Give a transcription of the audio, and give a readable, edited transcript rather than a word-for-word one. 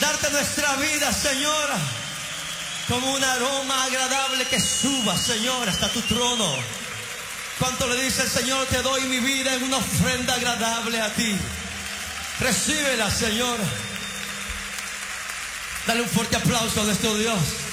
presentarte nuestra vida, Señor, como un aroma agradable que suba, Señor, hasta tu trono. Cuánto le dice el Señor, te doy mi vida en una ofrenda agradable a ti. Recíbela, Señor. Dale un fuerte aplauso a nuestro Dios.